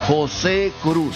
José Cruz?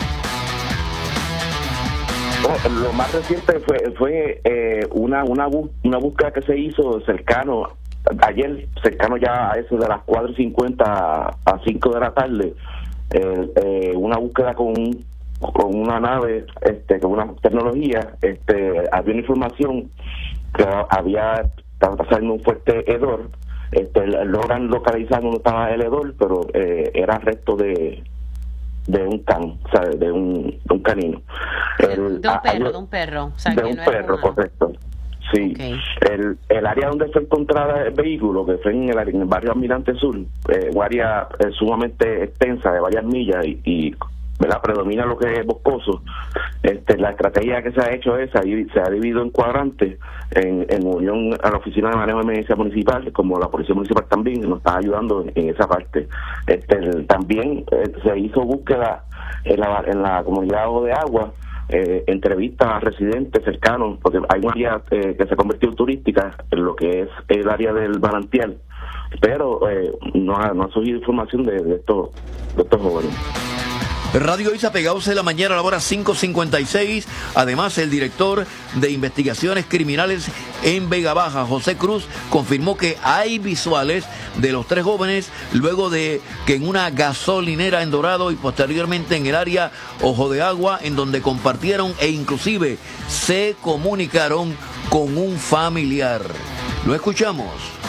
Lo más reciente fue una búsqueda que se hizo cercano ya a eso de las 4:50 a 5 de la tarde, una búsqueda con una nave, con una tecnología. Había una información que estaba pasando un fuerte hedor. Logran localizar dónde estaba el hedor, pero era resto de un can, ¿sabes? De un canino. De un perro, o sea, de que un no perro, correcto. Sí. Okay. El área donde fue encontrada el vehículo, que fue en el barrio Almirante Sur, un área sumamente extensa de varias millas y ¿verdad? Predomina lo que es boscoso. La estrategia que se ha hecho se ha dividido en cuadrantes en unión a la Oficina de Manejo de Emergencia Municipal, como la Policía Municipal también nos está ayudando en esa parte. También se hizo búsqueda en la comunidad de Agua, entrevistas a residentes cercanos, porque hay un área que se convirtió en turística, en lo que es el área del manantial, pero no ha surgido información de estos jóvenes. Radio Isa Pegados en la mañana a la hora 5:56. Además, el director de investigaciones criminales en Vega Baja, José Cruz, confirmó que hay visuales de los 3 jóvenes luego de que en una gasolinera en Dorado y posteriormente en el área Ojo de Agua, en donde compartieron e inclusive se comunicaron con un familiar. Lo escuchamos.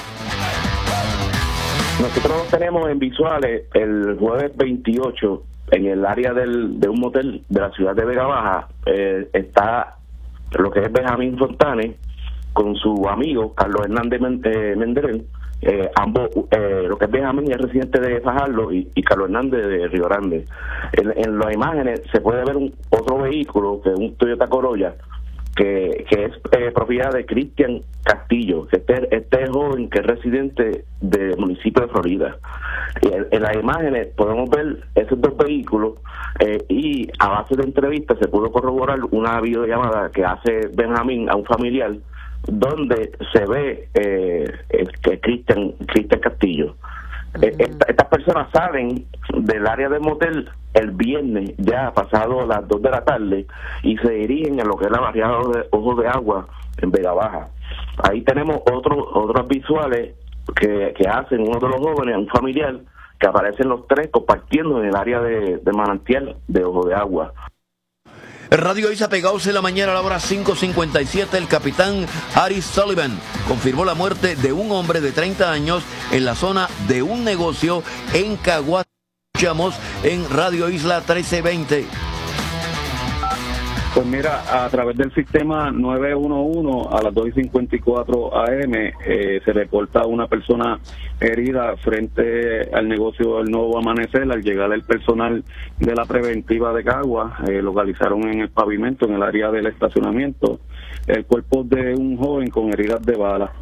Nosotros tenemos en visuales el jueves 28 en el área de un motel de la ciudad de Vega Baja. Está lo que es Benjamín Fontanes con su amigo Carlos Hernández Menderén. Ambos, lo que es Benjamín es residente de Fajardo y Carlos Hernández de Río Grande. En las imágenes se puede ver otro vehículo, que es un Toyota Corolla, que es propiedad de Cristian Castillo, que este joven que es residente del municipio de Florida. Y en las imágenes podemos ver esos 2 vehículos, y a base de entrevistas se pudo corroborar una videollamada que hace Benjamín a un familiar, donde se ve que Cristian Castillo. Estas personas salen del área del motel el viernes, ya pasado las 2 de la tarde, y se dirigen a lo que es la barriada de Ojo de Agua en Vega Baja. Ahí tenemos otros visuales que hacen uno de los jóvenes, un familiar, que aparecen los 3 compartiendo en el área de manantial de Ojo de Agua. Radio Isa Pegados en la mañana a la hora 5:57. El capitán Harry Sullivan confirmó la muerte de un hombre de 30 años en la zona de un negocio en Caguas. Escuchamos en Radio Isla 1320. Pues mira, a través del sistema 911 a las 2:54 AM se reporta una persona herida frente al negocio del Nuevo Amanecer. Al llegar el personal de la preventiva de Caguas, localizaron en el pavimento, en el área del estacionamiento, el cuerpo de un joven con heridas de bala.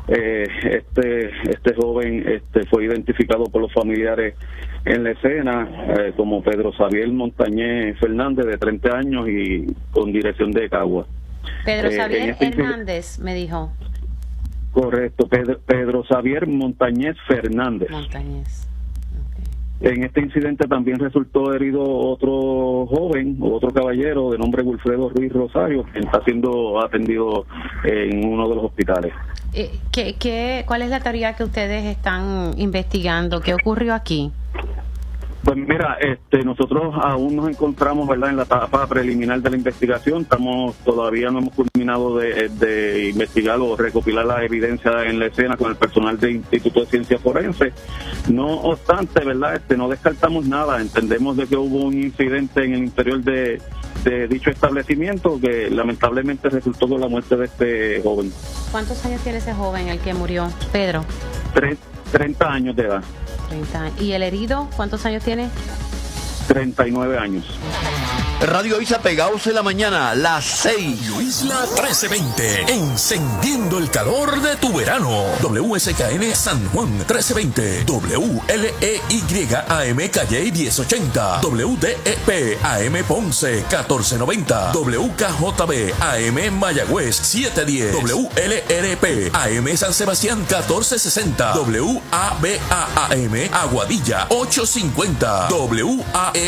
Este joven fue identificado por los familiares en la escena como Pedro Xavier Montañez Fernández, de 30 años y con dirección de Caguas. Pedro Xavier Hernández, me dijo. Correcto, Pedro Xavier Montañez Fernández. Montañez. En este incidente también resultó herido otro joven, otro caballero de nombre Wilfredo Ruiz Rosario, que está siendo atendido en uno de los hospitales. ¿Cuál es la teoría que ustedes están investigando? ¿Qué ocurrió aquí? Pues mira, nosotros aún nos encontramos, ¿verdad?, en la etapa preliminar de la investigación. Todavía no hemos culminado de investigar o recopilar la evidencia en la escena con el personal del Instituto de Ciencias Forenses. No obstante, ¿verdad?, no descartamos nada. Entendemos de que hubo un incidente en el interior de dicho establecimiento que lamentablemente resultó con la muerte de este joven. ¿Cuántos años tiene ese joven, el que murió, Pedro? 30 años de edad. 30. ¿Y el herido, cuántos años tiene? 39 años. Radio Isa Pegados en la mañana, las 6. Isla 1320, encendiendo el calor de tu verano. WSKN San Juan 1320, WLEYAM Calle 1080, WDEP AM Ponce 1490, WKJB AM Mayagüez 710, WLRP AM San Sebastián 1460, WABA AM Aguadilla 850, WAE